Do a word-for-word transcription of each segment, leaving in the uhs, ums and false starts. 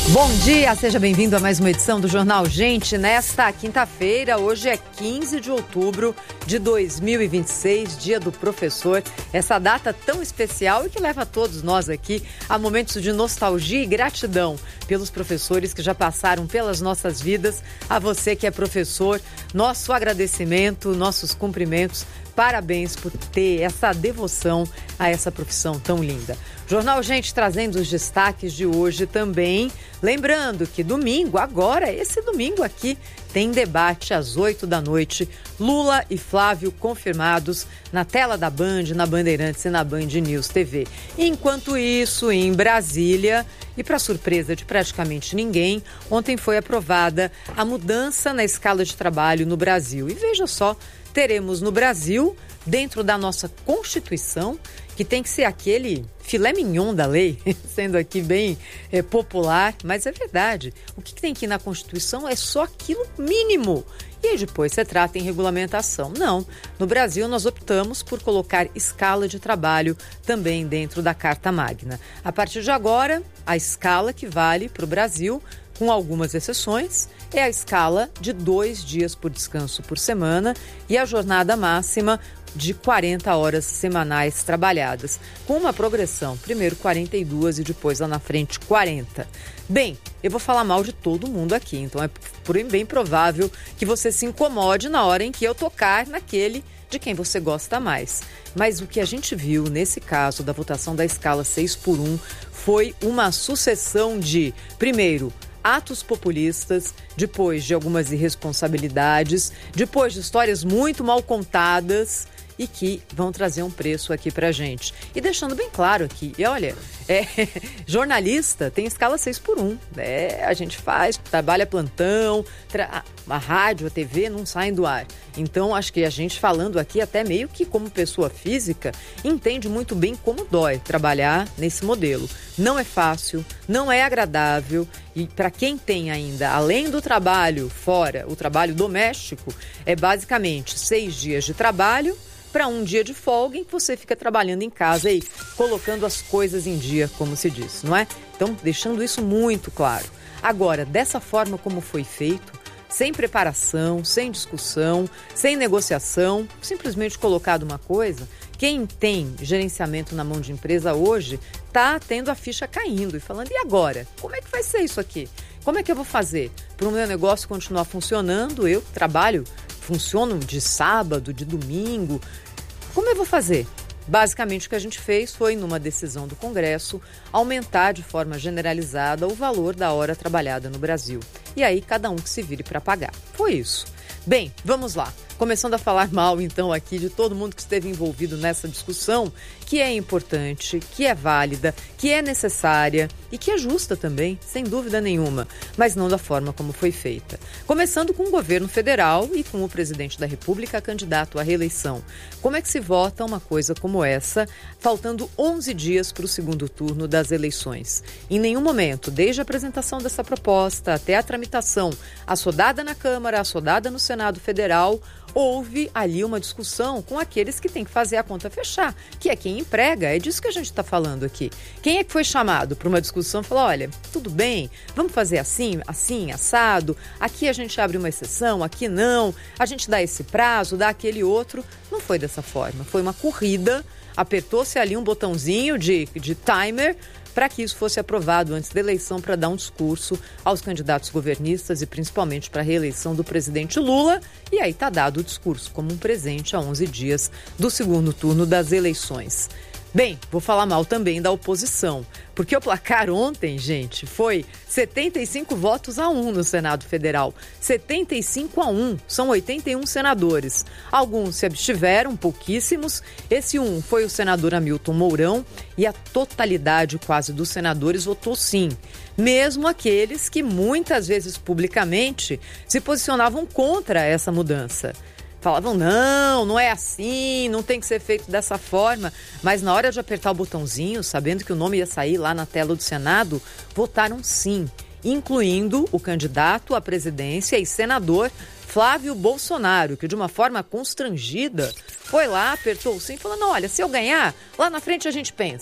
Bom dia, seja bem-vindo a mais uma edição do Jornal Gente. Nesta quinta-feira, hoje é quinze de outubro de dois mil e vinte e seis, dia do professor. Essa data tão especial e que leva todos nós aqui a momentos de nostalgia e gratidão pelos professores que já passaram pelas nossas vidas. A você que é professor, nosso agradecimento, nossos cumprimentos. Parabéns por ter essa devoção a essa profissão tão linda. Jornal Gente trazendo os destaques de hoje também. Lembrando que domingo, agora, esse domingo aqui, tem debate às oito da noite. Lula e Flávio confirmados na tela da Band, na Bandeirantes e na Band News T V. Enquanto isso, em Brasília, e para surpresa de praticamente ninguém, ontem foi aprovada a mudança na escala de trabalho no Brasil. E veja só, teremos no Brasil, dentro da nossa Constituição, que tem que ser aquele filé mignon da lei, sendo aqui bem é, popular, mas é verdade. O que, que tem aqui na Constituição é só aquilo mínimo. E aí depois você trata em regulamentação. Não, no Brasil nós optamos por colocar escala de trabalho também dentro da Carta Magna. A partir de agora, a escala que vale para o Brasil, com algumas exceções, é a escala de dois dias por descanso por semana e a jornada máxima de quarenta horas semanais trabalhadas, com uma progressão, primeiro quarenta e duas e depois lá na frente quarenta. Bem, eu vou falar mal de todo mundo aqui, então é bem provável que você se incomode na hora em que eu tocar naquele de quem você gosta mais. Mas o que a gente viu nesse caso da votação da escala seis por um foi uma sucessão de, primeiro, atos populistas, depois de algumas irresponsabilidades, depois de histórias muito mal contadas e que vão trazer um preço aqui pra gente. E deixando bem claro aqui, e olha, é, jornalista tem escala seis por um, né? A gente faz, trabalha plantão, tra... a rádio, a T V não saem do ar. Então, acho que a gente falando aqui, até meio que como pessoa física, entende muito bem como dói trabalhar nesse modelo. Não é fácil, não é agradável e para quem tem ainda, além do trabalho fora, o trabalho doméstico, é basicamente seis dias de trabalho para um dia de folga em que você fica trabalhando em casa e colocando as coisas em dia, como se diz, não é? Então, deixando isso muito claro. Agora, dessa forma como foi feito, sem preparação, sem discussão, sem negociação, simplesmente colocado uma coisa, quem tem gerenciamento na mão de empresa hoje está tendo a ficha caindo e falando, e agora? Como é que vai ser isso aqui? Como é que eu vou fazer para o meu negócio continuar funcionando? Eu trabalho, funciono de sábado, de domingo. Como eu vou fazer? Basicamente, o que a gente fez foi, numa decisão do Congresso, aumentar de forma generalizada o valor da hora trabalhada no Brasil. E aí, cada um que se vire para pagar. Foi isso. Bem, vamos lá. Começando a falar mal, então, aqui de todo mundo que esteve envolvido nessa discussão, que é importante, que é válida, que é necessária e que é justa também, sem dúvida nenhuma, mas não da forma como foi feita. Começando com o governo federal e com o presidente da República candidato à reeleição. Como é que se vota uma coisa como essa, faltando onze dias para o segundo turno das eleições? Em nenhum momento, desde a apresentação dessa proposta até a tramitação assodada na Câmara, assodada no Senado Federal, houve ali uma discussão com aqueles que têm que fazer a conta fechar, que é quem emprega, é disso que a gente está falando aqui. Quem é que foi chamado para uma discussão e falou, olha, tudo bem, vamos fazer assim, assim, assado, aqui a gente abre uma exceção, aqui não, a gente dá esse prazo, dá aquele outro. Não foi dessa forma, foi uma corrida, apertou-se ali um botãozinho de, de timer para que isso fosse aprovado antes da eleição para dar um discurso aos candidatos governistas e principalmente para a reeleição do presidente Lula. E aí está dado o discurso como um presente a onze dias do segundo turno das eleições. Bem, vou falar mal também da oposição, porque o placar ontem, gente, foi setenta e cinco votos a um no Senado Federal. setenta e cinco a um, são oitenta e um senadores. Alguns se abstiveram, pouquíssimos. Esse um foi o senador Hamilton Mourão e a totalidade quase dos senadores votou sim. Mesmo aqueles que muitas vezes publicamente se posicionavam contra essa mudança. Falavam, não, não é assim, não tem que ser feito dessa forma. Mas na hora de apertar o botãozinho, sabendo que o nome ia sair lá na tela do Senado, votaram sim, incluindo o candidato à presidência e senador Flávio Bolsonaro, que de uma forma constrangida foi lá, apertou o sim, falando, olha, se eu ganhar, lá na frente a gente pensa.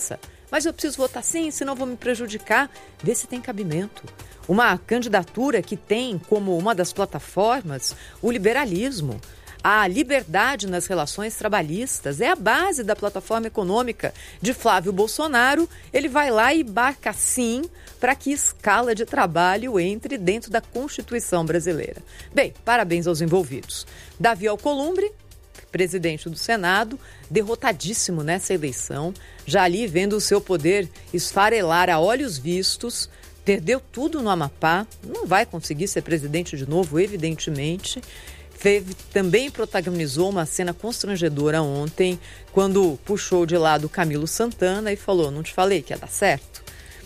mas eu preciso votar sim, senão vou me prejudicar. Vê se tem cabimento. Uma candidatura que tem como uma das plataformas o liberalismo. A liberdade nas relações trabalhistas é a base da plataforma econômica de Flávio Bolsonaro. Ele vai lá e barca sim para que escala de trabalho entre dentro da Constituição brasileira. Bem, parabéns aos envolvidos. Davi Alcolumbre, presidente do Senado, derrotadíssimo nessa eleição, já ali vendo o seu poder esfarelar a olhos vistos, perdeu tudo no Amapá, não vai conseguir ser presidente de novo, evidentemente. Teve, também protagonizou uma cena constrangedora ontem, quando puxou de lado Camilo Santana e falou, não te falei que ia dar certo?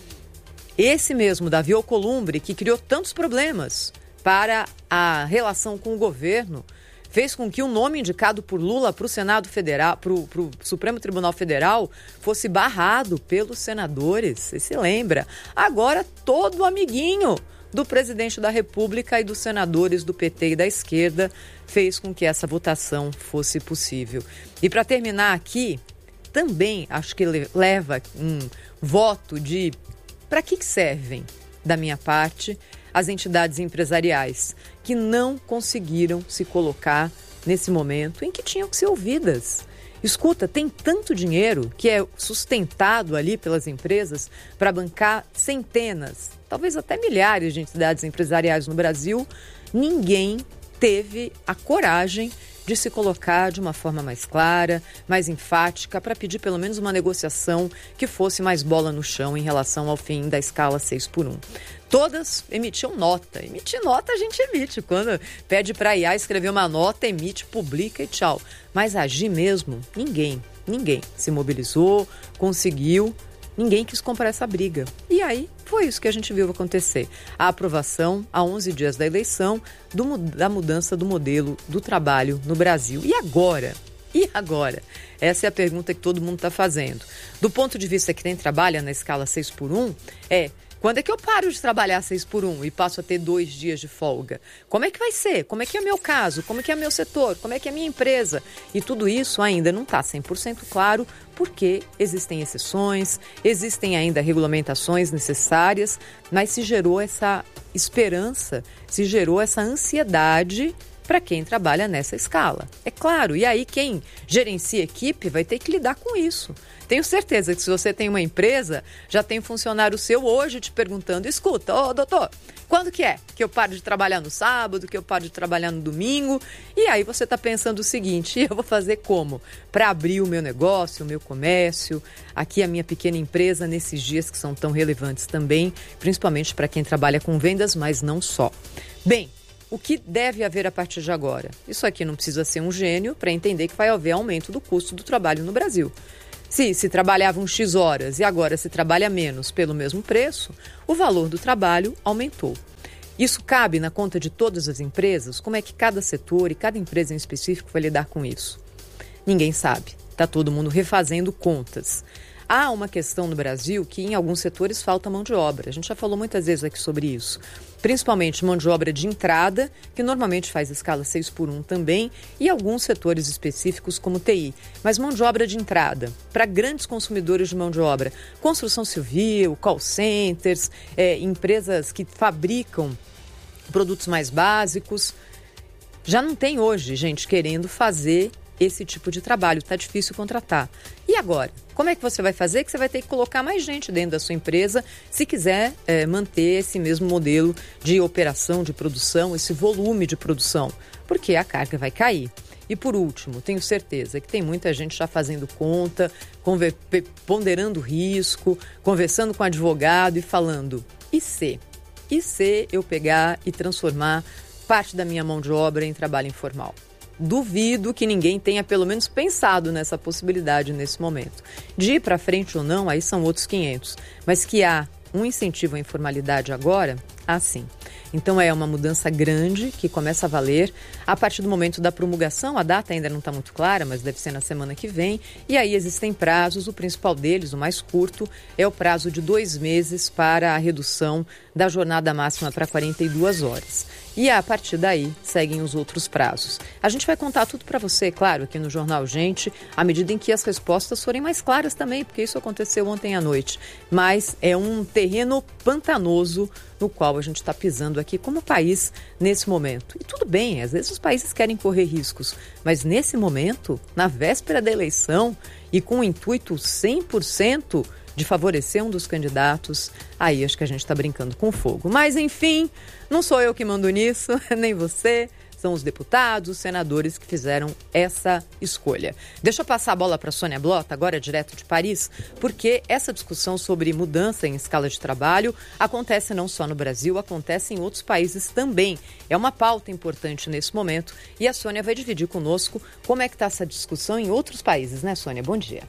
Esse mesmo Davi Alcolumbre, que criou tantos problemas para a relação com o governo, fez com que o nome indicado por Lula para o Senado Federal, para o Supremo Tribunal Federal, fosse barrado pelos senadores. Você se lembra? Agora todo amiguinho do presidente da República e dos senadores do P T e da esquerda fez com que essa votação fosse possível. E para terminar aqui, também acho que leva um voto de para que servem, da minha parte, as entidades empresariais que não conseguiram se colocar nesse momento em que tinham que ser ouvidas. Escuta, tem tanto dinheiro que é sustentado ali pelas empresas para bancar centenas, talvez até milhares de entidades empresariais no Brasil. Ninguém teve a coragem de se colocar de uma forma mais clara, mais enfática, para pedir pelo menos uma negociação que fosse mais bola no chão em relação ao fim da escala seis por um. Todas emitiam nota. Emitir nota a gente emite. Quando pede para a I A escrever uma nota, emite, publica e tchau. Mas agir mesmo, ninguém, ninguém se mobilizou, conseguiu, ninguém quis comprar essa briga. E aí foi isso que a gente viu acontecer. A aprovação, a onze dias da eleição, do, da mudança do modelo do trabalho no Brasil. E agora? E agora? Essa é a pergunta que todo mundo está fazendo. Do ponto de vista que quem trabalha na escala seis por um, é... quando é que eu paro de trabalhar seis por um e passo a ter dois dias de folga? Como é que vai ser? Como é que é o meu caso? Como é que é o meu setor? Como é que é a minha empresa? E tudo isso ainda não está cem por cento claro, porque existem exceções, existem ainda regulamentações necessárias, mas se gerou essa esperança, se gerou essa ansiedade para quem trabalha nessa escala. É claro, e aí quem gerencia a equipe vai ter que lidar com isso. Tenho certeza que se você tem uma empresa, já tem um funcionário seu hoje te perguntando, escuta, ô doutor, quando que é que eu paro de trabalhar no sábado, que eu paro de trabalhar no domingo? E aí você está pensando o seguinte, eu vou fazer como? Para abrir o meu negócio, o meu comércio, aqui a minha pequena empresa nesses dias que são tão relevantes também, principalmente para quem trabalha com vendas, mas não só. Bem, o que deve haver a partir de agora? Isso aqui não precisa ser um gênio para entender que vai haver aumento do custo do trabalho no Brasil. Se se trabalhavam X horas e agora se trabalha menos pelo mesmo preço, o valor do trabalho aumentou. Isso cabe na conta de todas as empresas? Como é que cada setor e cada empresa em específico vai lidar com isso? Ninguém sabe. Está todo mundo refazendo contas. Há uma questão no Brasil que em alguns setores falta mão de obra. A gente já falou muitas vezes aqui sobre isso. Principalmente mão de obra de entrada, que normalmente faz escala seis por um também, e alguns setores específicos como T I. Mas mão de obra de entrada, para grandes consumidores de mão de obra, construção civil, call centers, é, empresas que fabricam produtos mais básicos, já não tem hoje gente querendo fazer esse tipo de trabalho, está difícil contratar. E agora? Como é que você vai fazer? Que você vai ter que colocar mais gente dentro da sua empresa se quiser é, manter esse mesmo modelo de operação, de produção, esse volume de produção, porque a carga vai cair. E por último, tenho certeza que tem muita gente já fazendo conta, conver- ponderando risco, conversando com advogado e falando, e se? E se eu pegar e transformar parte da minha mão de obra em trabalho informal? Duvido que ninguém tenha pelo menos pensado nessa possibilidade nesse momento. De ir para frente ou não, aí são outros quinhentos. Mas que há um incentivo à informalidade agora, há sim. Então é uma mudança grande que começa a valer a partir do momento da promulgação. A data ainda não está muito clara, mas deve ser na semana que vem. E aí existem prazos, o principal deles, o mais curto, é o prazo de dois meses para a redução da jornada máxima para quarenta e duas horas. E a partir daí, seguem os outros prazos. A gente vai contar tudo para você, claro, aqui no Jornal Gente, à medida em que as respostas forem mais claras também, porque isso aconteceu ontem à noite. Mas é um terreno pantanoso no qual a gente está pisando aqui como país nesse momento. E tudo bem, às vezes os países querem correr riscos, mas nesse momento, na véspera da eleição e com o intuito cem por cento de favorecer um dos candidatos, aí acho que a gente está brincando com fogo. Mas, enfim, não sou eu que mando nisso, nem você, são os deputados, os senadores que fizeram essa escolha. Deixa eu passar a bola para a Sônia Blota, agora direto de Paris, porque essa discussão sobre mudança em escala de trabalho acontece não só no Brasil, acontece em outros países também. É uma pauta importante nesse momento e a Sônia vai dividir conosco como é que está essa discussão em outros países, né, Sônia? Bom dia.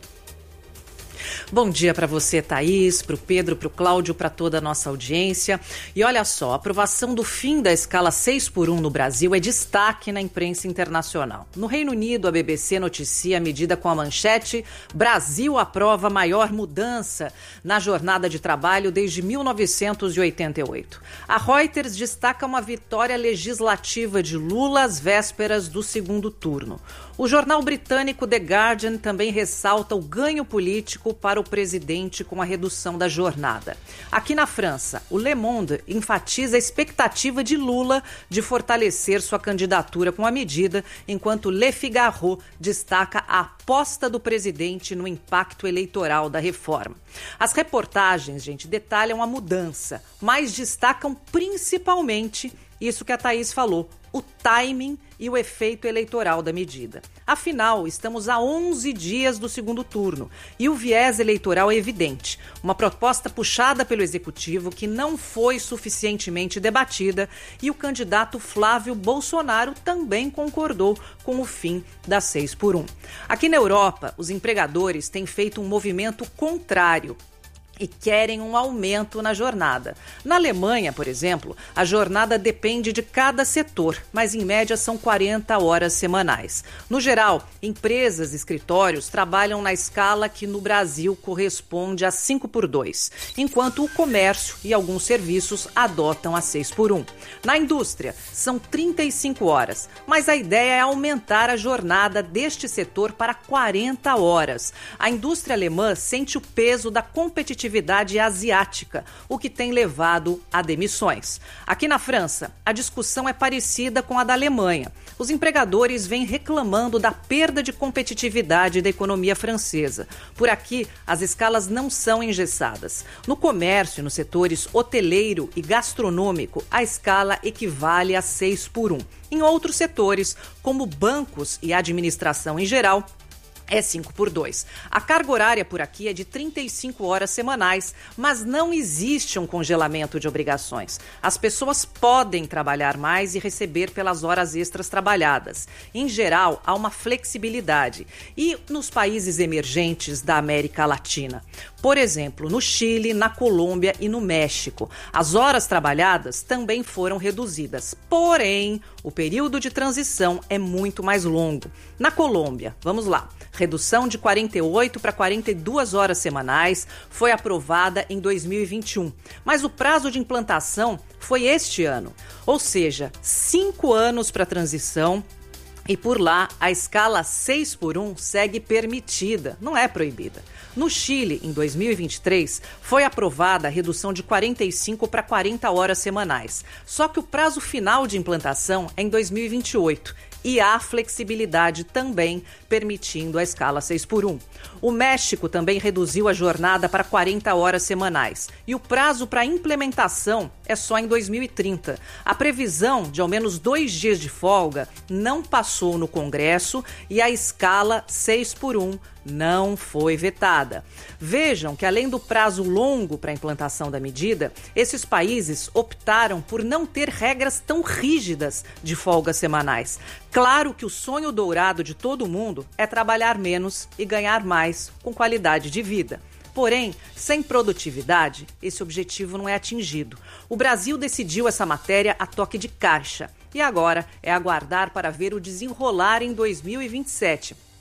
Bom dia para você, Thaís, para o Pedro, para o Cláudio, para toda a nossa audiência. E olha só, a aprovação do fim da escala seis por um no Brasil é destaque na imprensa internacional. No Reino Unido, a B B C noticia a medida com a manchete: Brasil aprova maior mudança na jornada de trabalho desde mil novecentos e oitenta e oito. A Reuters destaca uma vitória legislativa de Lula às vésperas do segundo turno. O jornal britânico The Guardian também ressalta o ganho político para o presidente com a redução da jornada. Aqui na França, o Le Monde enfatiza a expectativa de Lula de fortalecer sua candidatura com a medida, enquanto Le Figaro destaca a aposta do presidente no impacto eleitoral da reforma. As reportagens, gente, detalham a mudança, mas destacam principalmente isso que a Thaís falou, o timing e o efeito eleitoral da medida. Afinal, estamos a onze dias do segundo turno e o viés eleitoral é evidente. Uma proposta puxada pelo Executivo que não foi suficientemente debatida e o candidato Flávio Bolsonaro também concordou com o fim da seis por um. Aqui na Europa, os empregadores têm feito um movimento contrário e querem um aumento na jornada. Na Alemanha, por exemplo, a jornada depende de cada setor, mas em média são quarenta horas semanais. No geral, empresas e escritórios trabalham na escala que no Brasil corresponde a cinco por dois, enquanto o comércio e alguns serviços adotam a seis por um. Na indústria, são trinta e cinco horas, mas a ideia é aumentar a jornada deste setor para quarenta horas. A indústria alemã sente o peso da competitividade asiática, o que tem levado a demissões. Aqui na França, a discussão é parecida com a da Alemanha. Os empregadores vêm reclamando da perda de competitividade da economia francesa. Por aqui, as escalas não são engessadas. No comércio e nos setores hoteleiro e gastronômico, a escala equivale a seis por um. Em outros setores, como bancos e administração em geral, é cinco por dois. A carga horária por aqui é de trinta e cinco horas semanais, mas não existe um congelamento de obrigações. As pessoas podem trabalhar mais e receber pelas horas extras trabalhadas. Em geral, há uma flexibilidade. E nos países emergentes da América Latina? Por exemplo, no Chile, na Colômbia e no México, as horas trabalhadas também foram reduzidas. Porém, o período de transição é muito mais longo. Na Colômbia, vamos lá, redução de quarenta e oito para quarenta e duas horas semanais foi aprovada em dois mil e vinte e um, mas o prazo de implantação foi este ano, ou seja, cinco anos para a transição. E por lá, a escala seis por um segue permitida, não é proibida. No Chile, em dois mil e vinte e três, foi aprovada a redução de quarenta e cinco para quarenta horas semanais. Só que o prazo final de implantação é em dois mil e vinte e oito. E há flexibilidade também, permitindo a escala seis por um. O México também reduziu a jornada para quarenta horas semanais. E o prazo para implementação é só em dois mil e trinta. A previsão de ao menos dois dias de folga não passou no Congresso e a escala seis por um não foi vetada. Vejam que, além do prazo longo para a implantação da medida, esses países optaram por não ter regras tão rígidas de folgas semanais. Claro que o sonho dourado de todo mundo é trabalhar menos e ganhar mais com qualidade de vida. Porém, sem produtividade, esse objetivo não é atingido. O Brasil decidiu essa matéria a toque de caixa e agora é aguardar para ver o desenrolar em dois mil e vinte e sete.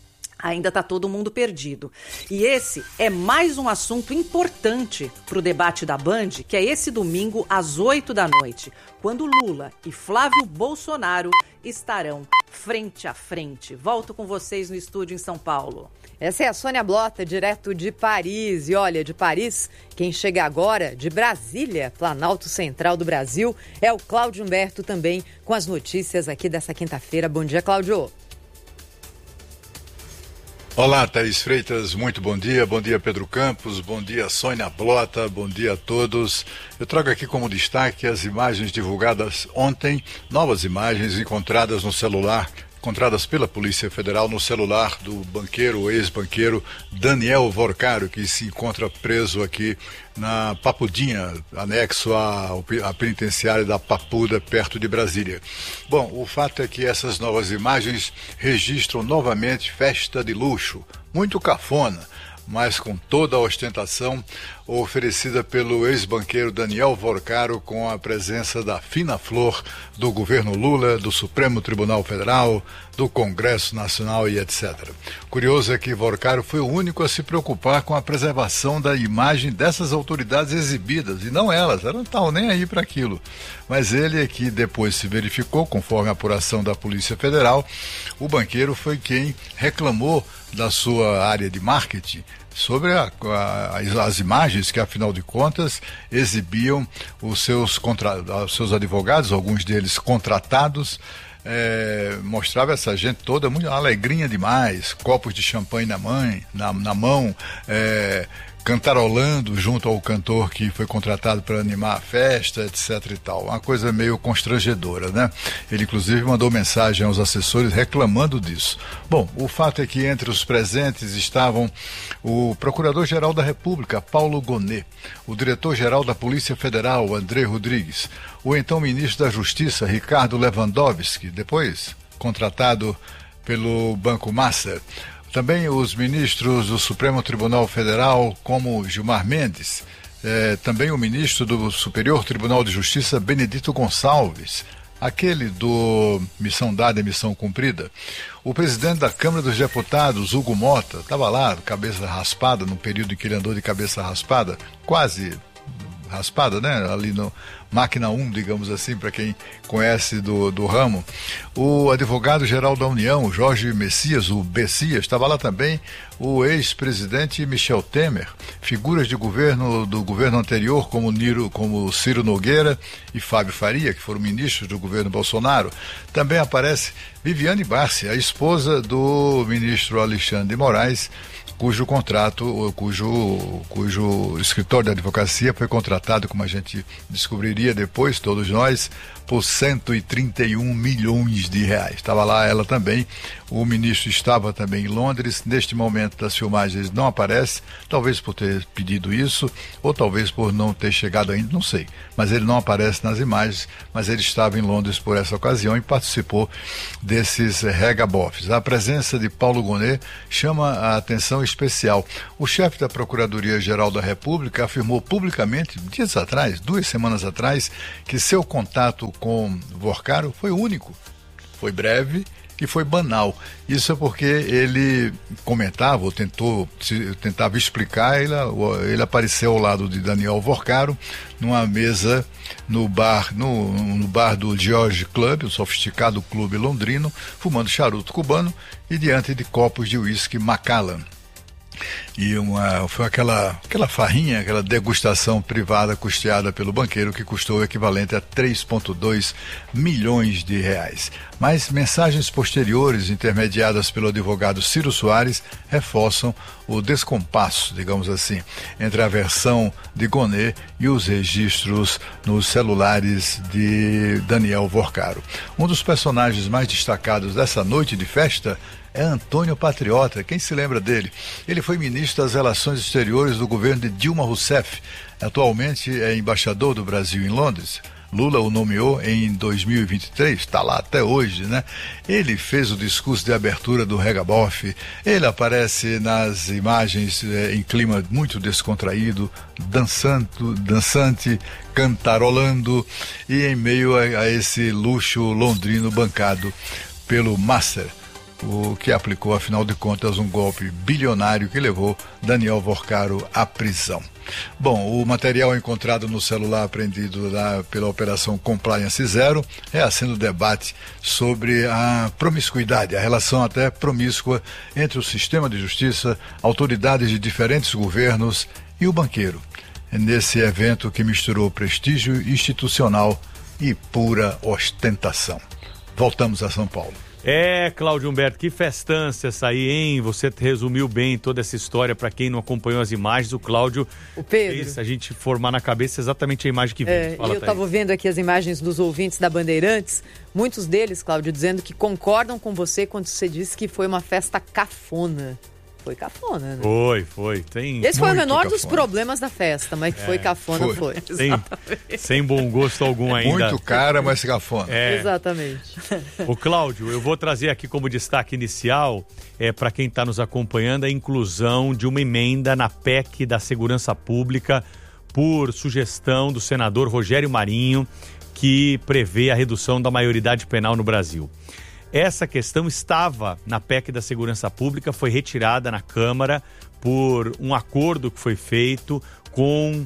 ainda está todo mundo perdido. E esse é mais um assunto importante para o debate da Band, que é esse domingo às oito da noite, quando Lula e Flávio Bolsonaro estarão frente a frente. Volto com vocês no estúdio em São Paulo. Essa é a Sônia Blota, direto de Paris. E olha, de Paris, quem chega agora, de Brasília, Planalto Central do Brasil, é o Cláudio Humberto também, com as notícias aqui dessa quinta-feira. Bom dia, Cláudio. Olá, Thaís Freitas, muito bom dia. Bom dia, Pedro Campos. Bom dia, Sônia Blota. Bom dia a todos. Eu trago aqui como destaque as imagens divulgadas ontem, novas imagens encontradas no celular, encontradas pela Polícia Federal no celular do banqueiro, ex-banqueiro Daniel Vorcaro, que se encontra preso aqui na Papudinha, anexo à, à penitenciária da Papuda, perto de Brasília. Bom, o fato é que essas novas imagens registram novamente festa de luxo, muito cafona, mas com toda a ostentação oferecida pelo ex-banqueiro Daniel Vorcaro, com a presença da fina flor do governo Lula, do Supremo Tribunal Federal, do Congresso Nacional e etcétera. Curioso é que Vorcaro foi o único a se preocupar com a preservação da imagem dessas autoridades exibidas, e não elas, elas não estavam nem aí para aquilo. Mas ele é que depois se verificou, conforme a apuração da Polícia Federal, o banqueiro foi quem reclamou da sua área de marketing sobre a, a, as imagens que, afinal de contas, exibiam os seus, contra, os seus advogados, alguns deles contratados. É, mostrava essa gente toda muito alegrinha demais, copos de champanhe na, mãe, na, na mão, é, cantarolando junto ao cantor que foi contratado para animar a festa, etc e tal. Uma coisa meio constrangedora, né? Ele, inclusive, mandou mensagem aos assessores reclamando disso. Bom, o fato é que entre os presentes estavam o Procurador-Geral da República, Paulo Gonet, o Diretor-Geral da Polícia Federal, André Rodrigues, o então Ministro da Justiça, Ricardo Lewandowski, depois contratado pelo Banco Master, também os ministros do Supremo Tribunal Federal, como Gilmar Mendes, eh, também o ministro do Superior Tribunal de Justiça, Benedito Gonçalves, aquele do missão dada e missão cumprida, o presidente da Câmara dos Deputados, Hugo Mota, estava lá, cabeça raspada, no período em que ele andou de cabeça raspada, quase raspada, né? Ali no máquina um, digamos assim, para quem conhece do, do ramo. O advogado-geral da União, Jorge Messias, o Bessias, estava lá também o ex-presidente Michel Temer, figuras de governo do governo anterior, como, Niro, como Ciro Nogueira e Fábio Faria, que foram ministros do governo Bolsonaro. Também aparece Viviane Barsi, a esposa do ministro Alexandre de Moraes, cujo contrato, cujo, cujo escritório de advocacia foi contratado, como a gente descobriria depois, todos nós, por cento e trinta e um milhões de reais. Estava lá ela também, o ministro estava também em Londres. Neste momento das filmagens não aparece, talvez por ter pedido isso, ou talvez por não ter chegado ainda, não sei. Mas ele não aparece nas imagens, mas ele estava em Londres por essa ocasião e participou desses regabofes. A presença de Paulo Gonet chama a atenção especial. O chefe da Procuradoria-Geral da República afirmou publicamente, dias atrás, duas semanas atrás, que seu contato com Vorcaro foi único, foi breve e foi banal. Isso é porque ele comentava, ou tentou, tentava explicar, ele, ele apareceu ao lado de Daniel Vorcaro numa mesa no bar, no, no bar do George Club, o sofisticado clube londrino, fumando charuto cubano e diante de copos de uísque Macallan. E uma, foi aquela, aquela farrinha, aquela degustação privada custeada pelo banqueiro que custou o equivalente a três vírgula dois milhões de reais. Mas mensagens posteriores, intermediadas pelo advogado Ciro Soares, reforçam o descompasso, digamos assim, entre a versão de Gonet e os registros nos celulares de Daniel Vorcaro. Um dos personagens mais destacados dessa noite de festa é Antônio Patriota. Quem se lembra dele? Ele foi ministro das Relações Exteriores do governo de Dilma Rousseff. Atualmente é embaixador do Brasil em Londres. Lula o nomeou em dois mil e vinte e três, está lá até hoje, né? Ele fez o discurso de abertura do Regabof, ele aparece nas imagens eh, em clima muito descontraído, dançando, dançante, cantarolando e em meio a, a esse luxo londrino bancado pelo Master. o que aplicou, afinal de contas, um golpe bilionário que levou Daniel Vorcaro à prisão. Bom, o material encontrado no celular apreendido lá pela Operação Compliance Zero reacende o debate sobre a promiscuidade, a relação até promíscua entre o sistema de justiça, autoridades de diferentes governos e o banqueiro. Nesse evento que misturou prestígio institucional e pura ostentação. Voltamos a São Paulo. É, Cláudio Humberto, que festança essa aí, hein? Você resumiu bem toda essa história. Para quem não acompanhou as imagens, o Cláudio o Pedro. fez a gente formar na cabeça exatamente a imagem que vimos. É, Fala, eu estava vendo aqui as imagens dos ouvintes da Bandeirantes, muitos deles, Cláudio, dizendo que concordam com você quando você disse que foi uma festa cafona. Foi cafona, né? Foi, foi. Tem Esse foi o menor cafona. dos problemas da festa, mas que é, foi cafona, foi. foi. Sem, sem bom gosto algum ainda. Muito cara, mas cafona. É. Exatamente. O Cláudio, eu vou trazer aqui como destaque inicial, é, para quem está nos acompanhando, a inclusão de uma emenda na P E C da Segurança Pública por sugestão do senador Rogério Marinho, que prevê a redução da maioridade penal no Brasil. Essa questão estava na P E C da Segurança Pública, foi retirada na Câmara por um acordo que foi feito com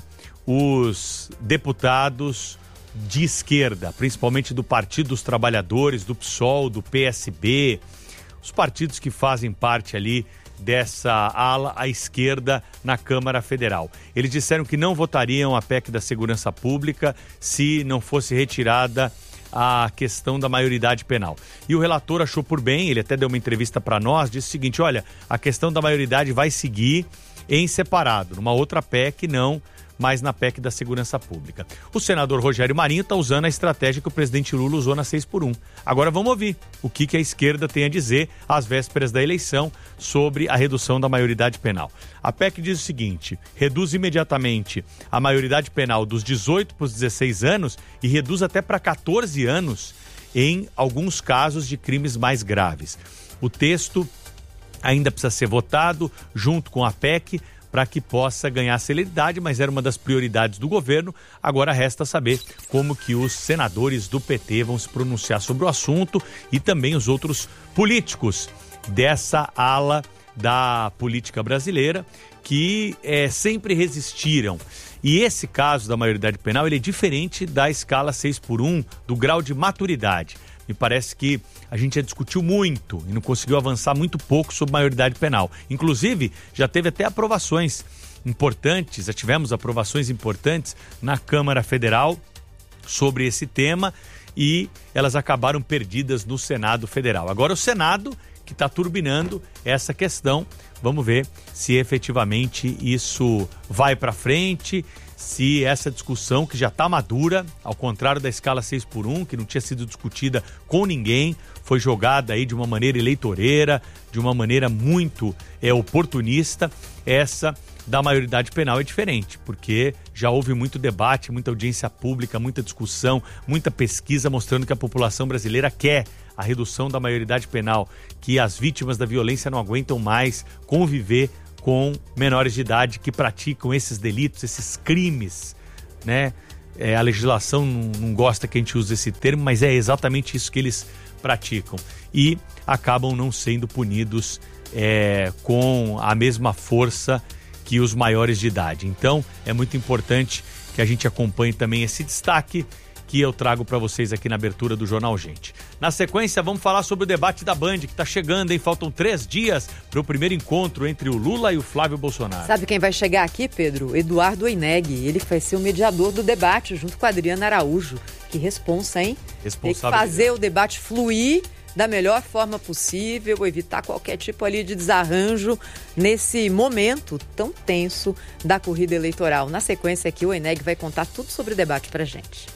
os deputados de esquerda, principalmente do Partido dos Trabalhadores, do P SOL, do P S B, os partidos que fazem parte ali dessa ala à esquerda na Câmara Federal. Eles disseram que não votariam a P E C da Segurança Pública se não fosse retirada a questão da maioridade penal. E o relator achou por bem, ele até deu uma entrevista para nós, disse o seguinte: olha, a questão da maioridade vai seguir em separado, numa outra P E C não, mas na P E C da Segurança Pública. O senador Rogério Marinho está usando a estratégia que o presidente Lula usou na seis por um. Agora vamos ouvir o que, que a esquerda tem a dizer às vésperas da eleição sobre a redução da maioridade penal. A P E C diz o seguinte: reduz imediatamente a maioridade penal dos dezoito para os dezesseis anos e reduz até para catorze anos em alguns casos de crimes mais graves. O texto ainda precisa ser votado junto com a P E C para que possa ganhar celeridade, mas era uma das prioridades do governo. Agora resta saber como que os senadores do P T vão se pronunciar sobre o assunto e também os outros políticos dessa ala da política brasileira que é, sempre resistiram. E esse caso da maioridade penal ele é diferente da escala seis por um, do grau de maturidade. Me parece que a gente já discutiu muito e não conseguiu avançar muito pouco sobre maioridade penal. Inclusive, já teve até aprovações importantes, já tivemos aprovações importantes na Câmara Federal sobre esse tema e elas acabaram perdidas no Senado Federal. Agora o Senado que está turbinando essa questão, vamos ver se efetivamente isso vai para frente, se essa discussão que já está madura, ao contrário da escala seis por um, que não tinha sido discutida com ninguém, foi jogada aí de uma maneira eleitoreira, de uma maneira muito é, oportunista, essa da maioridade penal é diferente, porque já houve muito debate, muita audiência pública, muita discussão, muita pesquisa mostrando que a população brasileira quer a redução da maioridade penal, que as vítimas da violência não aguentam mais conviver com menores de idade que praticam esses delitos, esses crimes, né? É, a legislação não, não gosta que a gente use esse termo, mas é exatamente isso que eles praticam. E acabam não sendo punidos é, com a mesma força que os maiores de idade. Então, é muito importante que a gente acompanhe também esse destaque que eu trago para vocês aqui na abertura do Jornal Gente. Na sequência, vamos falar sobre o debate da Band, que está chegando, hein? Faltam três dias para o primeiro encontro entre o Lula e o Flávio Bolsonaro. Sabe quem vai chegar aqui, Pedro? Eduardo Oineg. Ele que vai ser o mediador do debate, junto com a Adriana Araújo. Que responsa, hein? Tem que fazer o debate fluir da melhor forma possível, evitar qualquer tipo ali de desarranjo nesse momento tão tenso da corrida eleitoral. Na sequência aqui, o Oineg vai contar tudo sobre o debate pra gente.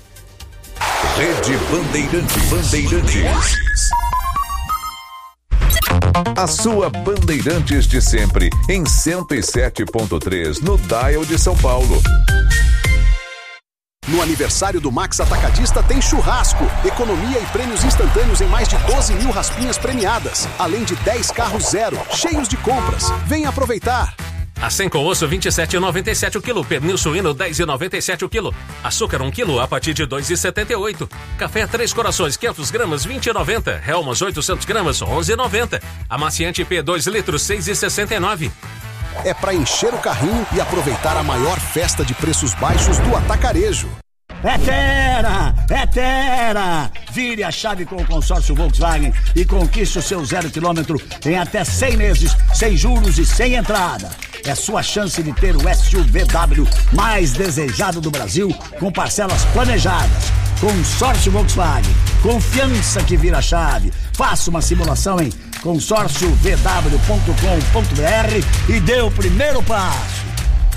Rede Bandeirantes. Bandeirantes. A sua Bandeirantes de sempre, em cento e sete ponto três, no Dial de São Paulo. No aniversário do Max Atacadista tem churrasco, economia e prêmios instantâneos em mais de doze mil raspinhas premiadas, além de dez carros zero, cheios de compras. Venha aproveitar! Acém com osso vinte e sete reais e noventa e sete centavos o quilo. Pernil suíno dez reais e noventa e sete centavos o quilo. Açúcar um quilo a partir de dois reais e setenta e oito centavos. Café Três Corações quinhentas gramas vinte reais e noventa centavos. Helmas oitocentas gramas onze reais e noventa centavos. Amaciante P dois litros seis reais e sessenta e nove centavos. É para encher o carrinho e aproveitar a maior festa de preços baixos do atacarejo. É Terra! É Terra! Vire a chave com o consórcio Volkswagen e conquiste o seu zero quilômetro em até cem meses, sem juros e sem entrada. É sua chance de ter o S U V W mais desejado do Brasil, com parcelas planejadas. Consórcio Volkswagen. Confiança que vira chave. Faça uma simulação em consórcio v w ponto com ponto b r e dê o primeiro passo.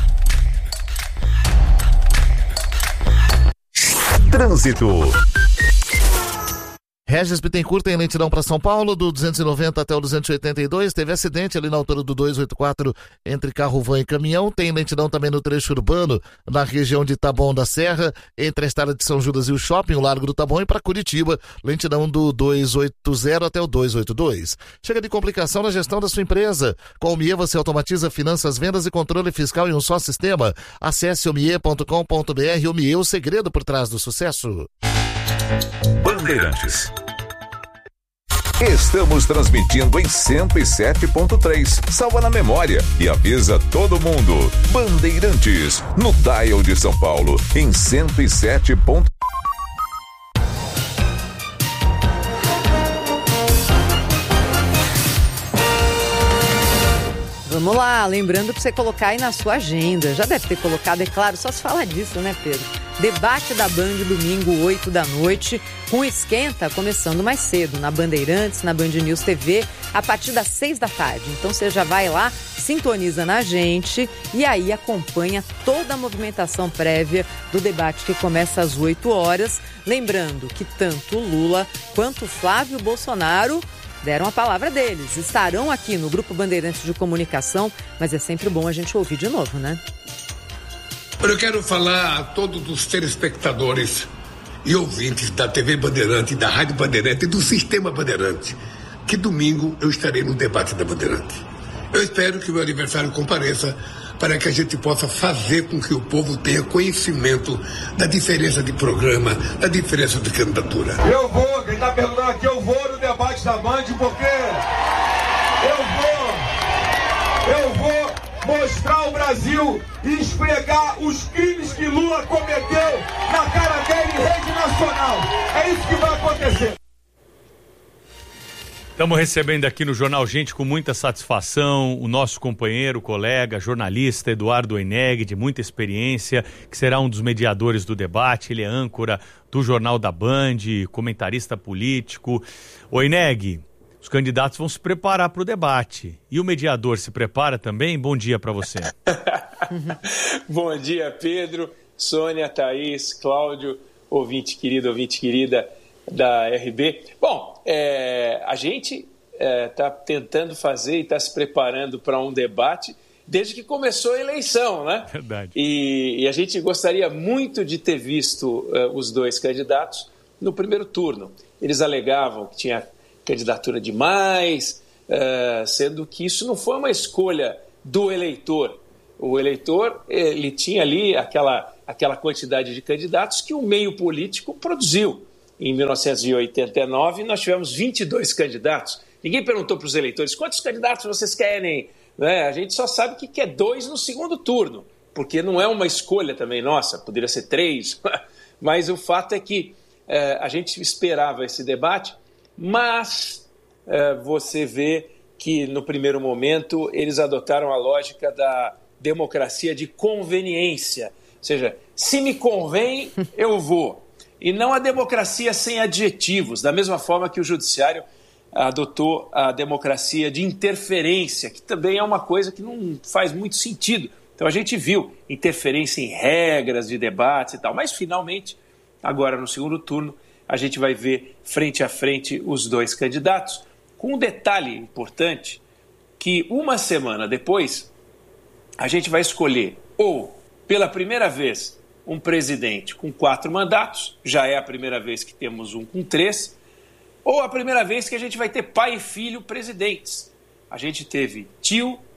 Trânsito. Regis Bittencourt tem lentidão para São Paulo, do duzentos e noventa até o duzentos e oitenta e dois. Teve acidente ali na altura do duzentos e oitenta e quatro entre carro, van e caminhão. Tem lentidão também no trecho urbano, na região de Taboão da Serra, entre a estrada de São Judas e o shopping, o Largo do Taboão, e para Curitiba, lentidão do duzentos e oitenta até o duzentos e oitenta e dois. Chega de complicação na gestão da sua empresa. Com o Omie você automatiza finanças, vendas e controle fiscal em um só sistema. Acesse omie ponto com ponto b r. Omie, o segredo por trás do sucesso. Bandeirantes. Estamos transmitindo em cento e sete ponto três. Salva na memória e avisa todo mundo. Bandeirantes, no Dial de São Paulo, em cento e sete ponto três. Vamos lá, lembrando para você colocar aí na sua agenda. Já deve ter colocado, é claro, só se fala disso, né, Pedro? Debate da Band, domingo, oito da noite, com Esquenta, começando mais cedo, na Bandeirantes, na Band News T V, a partir das seis da tarde. Então você já vai lá, sintoniza na gente e aí acompanha toda a movimentação prévia do debate que começa às oito horas. Lembrando que tanto o Lula quanto o Flávio Bolsonaro deram a palavra deles. Estarão aqui no Grupo Bandeirantes de Comunicação, mas é sempre bom a gente ouvir de novo, né? Eu quero falar a todos os telespectadores e ouvintes da T V Bandeirante, da Rádio Bandeirante e do Sistema Bandeirante, que domingo eu estarei no debate da Bandeirante. Eu espero que o meu aniversário compareça para que a gente possa fazer com que o povo tenha conhecimento da diferença de programa, da diferença de candidatura. Eu vou, quem está perguntando aqui, eu vou no debate da Band porque eu vou, eu vou mostrar ao Brasil e esfregar os crimes que Lula cometeu na cara dele em rede nacional. É isso que vai acontecer. Estamos recebendo aqui no Jornal Gente com muita satisfação o nosso companheiro, colega, jornalista Eduardo Oineg, de muita experiência, que será um dos mediadores do debate. Ele é âncora do Jornal da Band, comentarista político. Oineg, os candidatos vão se preparar para o debate. E o mediador se prepara também? Bom dia para você. Bom dia, Pedro, Sônia, Thaís, Cláudio, ouvinte querido, ouvinte querida da R B. Bom, é, a gente está é, tentando fazer e está se preparando para um debate desde que começou a eleição, né? Verdade. E, e a gente gostaria muito de ter visto uh, os dois candidatos no primeiro turno. Eles alegavam que tinha candidatura demais, uh, sendo que isso não foi uma escolha do eleitor. O eleitor, ele tinha ali aquela, aquela quantidade de candidatos que o meio político produziu. Em mil novecentos e oitenta e nove, nós tivemos vinte e dois candidatos. Ninguém perguntou para os eleitores quantos candidatos vocês querem. Né? A gente só sabe que quer dois no segundo turno, porque não é uma escolha também nossa, poderia ser três. Mas o fato é que é, a gente esperava esse debate, mas é, você vê que no primeiro momento eles adotaram a lógica da democracia de conveniência. Ou seja, se me convém, eu vou. E não a democracia sem adjetivos, da mesma forma que o judiciário adotou a democracia de interferência, que também é uma coisa que não faz muito sentido. Então a gente viu interferência em regras de debates e tal, mas finalmente, agora no segundo turno, a gente vai ver frente a frente os dois candidatos, com um detalhe importante, que uma semana depois, a gente vai escolher ou, pela primeira vez, um presidente com quatro mandatos, já é a primeira vez que temos um com três, ou a primeira vez que a gente vai ter pai e filho presidentes. A gente teve tio,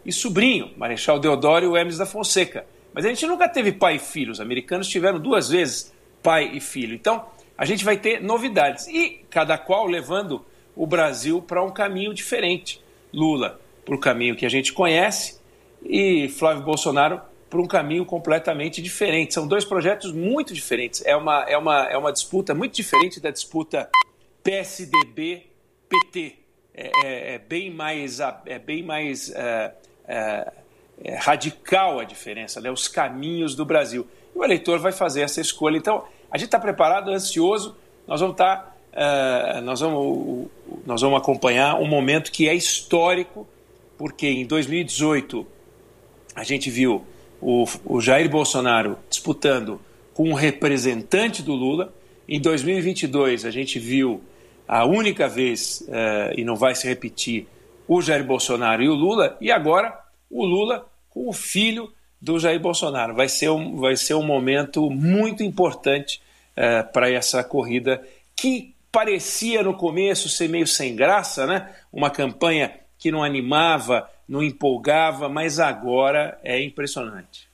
e sobrinho, Marechal Deodoro Hermes da Fonseca. Mas a gente nunca teve pai e filho, os americanos tiveram duas vezes pai e filho. Então, a gente vai ter novidades, e cada qual levando o Brasil para um caminho diferente. Lula para o caminho que a gente conhece e Flávio Bolsonaro para um caminho completamente diferente. São dois projetos muito diferentes. É uma, é uma, é uma disputa muito diferente da disputa P S D B P T. É, é, é bem mais, é bem mais é, é, é radical a diferença, né? Os caminhos do Brasil. E o eleitor vai fazer essa escolha. Então, a gente está preparado, ansioso. Nós vamos estar... Uh, nós, vamos, nós vamos acompanhar um momento que é histórico, porque em dois mil e dezoito a gente viu o, o Jair Bolsonaro disputando com um representante do Lula. Em dois mil e vinte e dois a gente viu a única vez, uh, e não vai se repetir, o Jair Bolsonaro e o Lula, e agora o Lula com o filho do Jair Bolsonaro. Vai ser um, vai ser um momento muito importante uh, para essa corrida que parecia no começo ser meio sem graça, né? Uma campanha que não animava, não empolgava, mas agora é impressionante.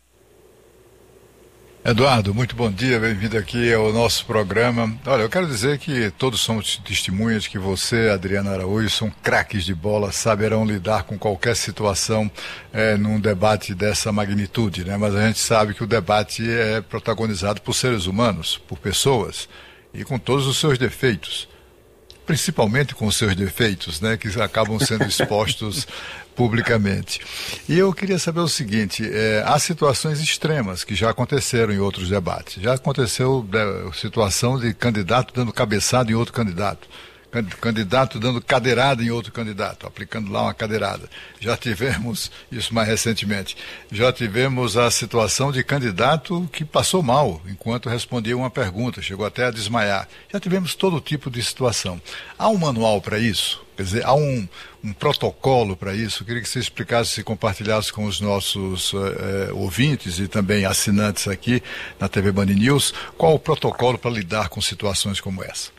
Eduardo, muito bom dia, bem-vindo aqui ao nosso programa. Olha, eu quero dizer que todos somos testemunhas que você, Adriana Araújo, são craques de bola, saberão lidar com qualquer situação é, num debate dessa magnitude, né? Mas a gente sabe que o debate é protagonizado por seres humanos, por pessoas, e com todos os seus defeitos, principalmente com os seus defeitos, né, que acabam sendo expostos publicamente. E eu queria saber o seguinte, é, há situações extremas que já aconteceram em outros debates. Já aconteceu a situação de candidato dando cabeçada em outro candidato, candidato dando cadeirada em outro candidato, aplicando lá uma cadeirada. Já tivemos, isso mais recentemente, já tivemos a situação de candidato que passou mal enquanto respondia uma pergunta, chegou até a desmaiar. Já tivemos todo tipo de situação. Há um manual para isso? Quer dizer, há um, um protocolo para isso? Eu queria que você explicasse e compartilhasse com os nossos eh, ouvintes e também assinantes aqui na T V Band News, qual o protocolo para lidar com situações como essa?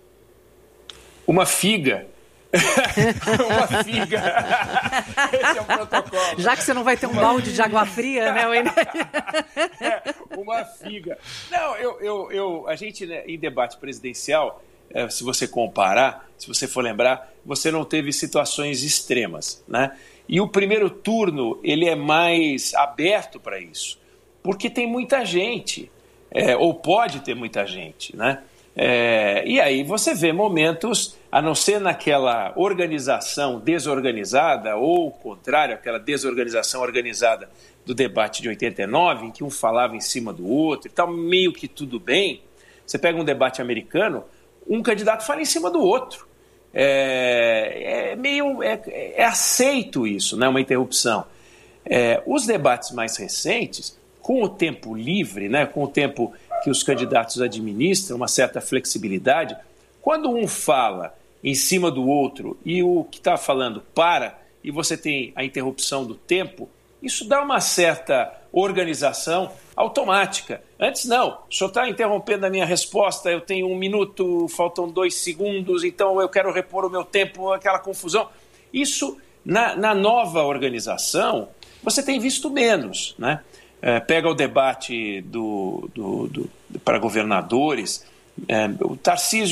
Uma figa. Uma figa. Esse é o protocolo. Já que você não vai ter um balde de água fria, né? É, uma figa. Não, eu, eu, eu, a gente, né, em debate presidencial, é, se você comparar, se você for lembrar, você não teve situações extremas, né? E o primeiro turno, ele é mais aberto para isso, porque tem muita gente, é, ou pode ter muita gente, né? É, e aí você vê momentos, a não ser naquela organização desorganizada, ou o contrário, aquela desorganização organizada do debate de oitenta e nove, em que um falava em cima do outro e tal, meio que tudo bem. Você pega um debate americano, um candidato fala em cima do outro. É, é meio é, é aceito isso, né, uma interrupção. É, os debates mais recentes, com o tempo livre, né, com o tempo que os candidatos administram, uma certa flexibilidade, quando um fala em cima do outro e o que está falando para, e você tem a interrupção do tempo, isso dá uma certa organização automática. Antes não, o senhor está interrompendo a minha resposta, eu tenho um minuto, faltam dois segundos, então eu quero repor o meu tempo, aquela confusão. Isso, na, na nova organização, você tem visto menos, né? É, pega o debate do, do, do, para governadores, é, o Tarcísio